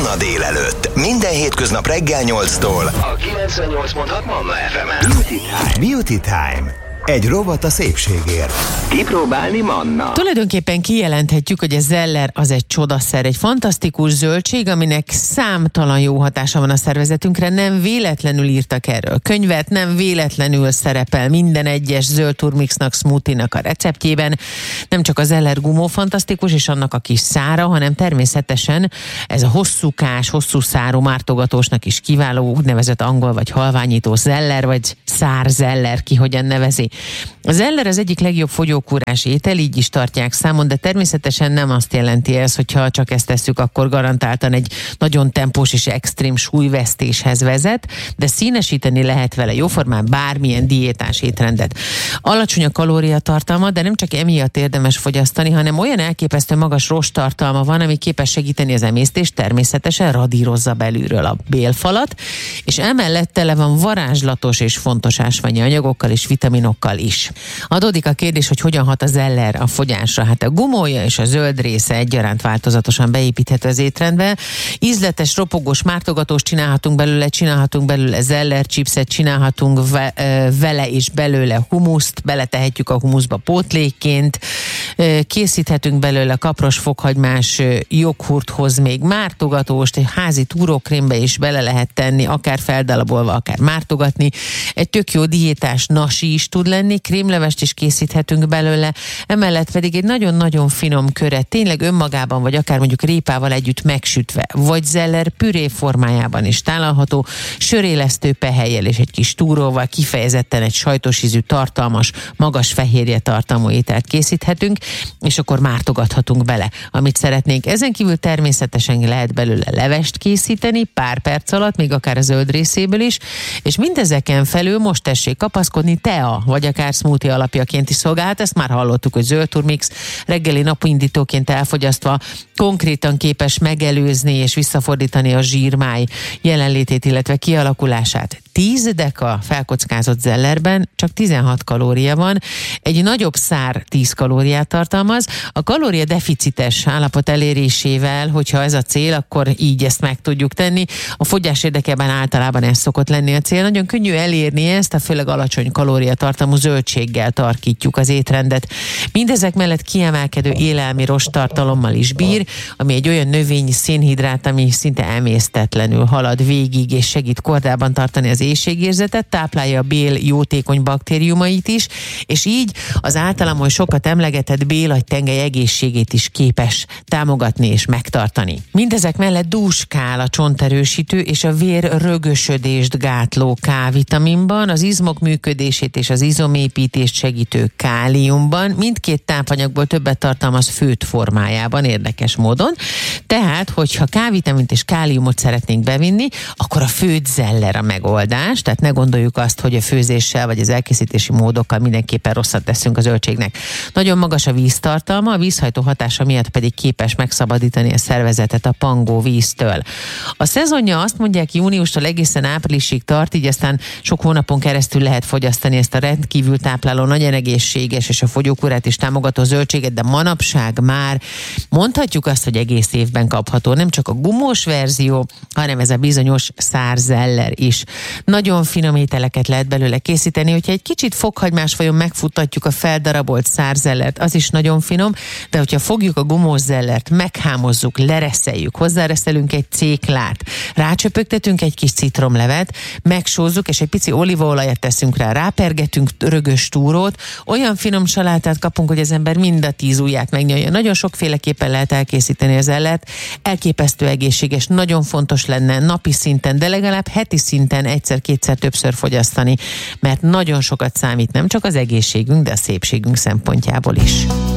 Manna délelőtt. Minden hétköznap reggel 8-tól a 98.6 Manna FM-en. Beauty Time. Egy rovat a szépségért. Kipróbálni Manna. Tulajdonképpen kijelenthetjük, hogy a zeller az egy csodaszer, egy fantasztikus zöldség, aminek számtalan jó hatása van a szervezetünkre. Nem véletlenül írtak erről könyvet, nem véletlenül szerepel minden egyes zöld turmixnak, smoothie-nak a receptjében. Nem csak a zeller gumó fantasztikus, és annak a kis szára, hanem természetesen ez a hosszúkás, hosszú szárú mártogatósnak is kiváló, úgynevezett angol vagy halványító zeller, vagy szárzeller, ki hogyan nevezi. A zeller az egyik legjobb fogyókúrás étel, így is tartják számon, de természetesen nem azt jelenti ez, hogyha csak ezt tesszük, akkor garantáltan egy nagyon tempós és extrém súlyvesztéshez vezet, de színesíteni lehet vele jóformán bármilyen diétás étrendet. Alacsony a kalóriatartalma, de nem csak emiatt érdemes fogyasztani, hanem olyan elképesztő magas rosttartalma van, ami képes segíteni az emésztést, természetesen radírozza belülről a bélfalat, és emellett tele van varázslatos és fontos ásványi anyagokkal és vitaminokkal is. Adódik a kérdés, hogy hogyan hat a zeller a fogyásra. Hát a gumója és a zöld része egyaránt változatosan beépíthető az étrendbe. Ízletes, ropogós mártogatóst csinálhatunk belőle zeller chipset, csinálhatunk vele és belőle humuszt, beletehetjük a humuszba pótlékként, készíthetünk belőle kapros fokhagymás joghurthoz még mártogatóst, egy házi túrókrémbe is bele lehet tenni, akár feldarabolva, akár mártogatni. Egy tök jó diétás nasi is tud lenni, krémlevest is készíthetünk belőle, emellett pedig egy nagyon-nagyon finom köret, tényleg önmagában, vagy akár mondjuk répával együtt megsütve, vagy zeller püré formájában is tálalható, sörélesztő pehelyjel és egy kis túróval kifejezetten egy sajtos ízű, tartalmas, magas fehérje tartalmú ételt készíthetünk, és akkor mártogathatunk bele, amit szeretnénk. Ezen kívül természetesen lehet belőle levest készíteni, pár perc alatt, még akár a zöld részéből is, és mindezeken felül most tessék kapaszkodni tea, vagy akár smoothie alapjaként is szolgálhat. Ezt már hallottuk, hogy zöld turmix reggeli napindítóként elfogyasztva konkrétan képes megelőzni és visszafordítani a zsírmáj jelenlétét, illetve kialakulását. 10 deka felkockázott zellerben csak 16 kalória van, egy nagyobb szár 10 kalóriát tartalmaz. A kalória deficites állapot elérésével, hogyha ez a cél, akkor így ezt meg tudjuk tenni. A fogyás érdekében általában ez szokott lenni a cél. Nagyon könnyű elérni ezt, a főleg alacsony kalóriatartalmú zöldséggel tarkítjuk az étrendet. Mindezek mellett kiemelkedő élelmi rosttartalommal is bír, ami egy olyan növényi szénhidrát, ami szinte emésztetlenül halad végig, és segít kordában tartani az éhségérzetet, táplálja a bél jótékony baktériumait is, és így az általam oly sokat emlegetett bélagytengely egészségét is képes támogatni és megtartani. Mindezek mellett dúskál a csonterősítő és a vér rögösödést gátló K-vitaminban, az izmok működését és az izomépítést segítő káliumban, mindkét tápanyagból többet tartalmaz főtt formájában érdekes módon. Tehát, hogyha K-vitamint és káliumot szeretnénk bevinni, akkor a főtt zeller a megoldás, tehát ne gondoljuk azt, hogy a főzéssel vagy az elkészítési módokkal mindenképpen rosszat teszünk a zöldségnek. Nagyon magas a víztartalma, a vízhajtó hatása miatt pedig képes megszabadítani a szervezetet a pangó víztől. A szezonja azt mondják júniustól egészen áprilisig tart, így aztán sok hónapon keresztül lehet fogyasztani ezt a rendkívül tápláló, nagyon egészséges és a fogyókúrát is támogató zöldséget, de manapság már mondhatjuk azt, hogy egész évben kapható, nem csak a gumós verzió, hanem ez a bizonyos szárzeller is. Nagyon finom ételeket lehet belőle készíteni, hogyha egy kicsit fokhagymás fajon megfuttatjuk a feldarabolt szárzellert, az is nagyon finom, de hogyha fogjuk a gumós zellert, meghámozzuk, lereszeljük, hozzáreszelünk egy céklát, rácsöpögtetünk egy kis citromlevet, megsózzuk, és egy pici olívaolajat teszünk rá, rápergetünk rögös túrót, olyan finom salátát kapunk, hogy az ember mind a 10 ujját megnyalja. Nagyon sokféleképpen lehet elkészíteni az zellert, elképesztő egészséges, nagyon fontos lenne napi szinten, de legalább heti szinten egyszer-kétszer többször fogyasztani, mert nagyon sokat számít nem csak az egészségünk, de a szépségünk szempontjából is.